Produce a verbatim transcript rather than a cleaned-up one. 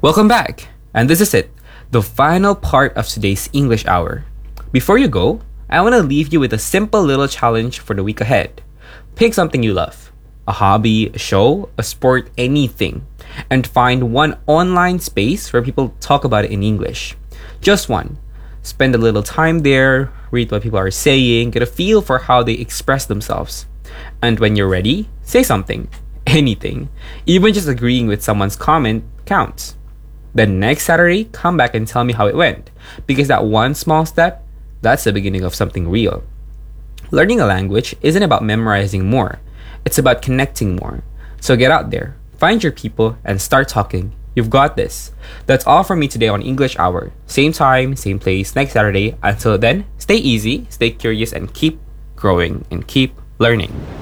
Welcome back! And this is it, the final part of today's English Hour. Before you go, I want to leave you with a simple little challenge for the week ahead. Pick something you love, a hobby, a show, a sport, anything, and find one online space where people talk about it in English. Just one. Spend a little time there, read what people are saying, get a feel for how they express themselves. And when you're ready, say something. Anything. Even just agreeing with someone's comment counts. Then next Saturday, come back and tell me how it went. Because that one small step, that's the beginning of something real. Learning a language isn't about memorizing more. It's about connecting more. So get out there, find your people, and start talking. You've got this. That's all from me today on English Hour. Same time, same place, next Saturday. Until then, stay easy, stay curious, and keep growing and keep learning.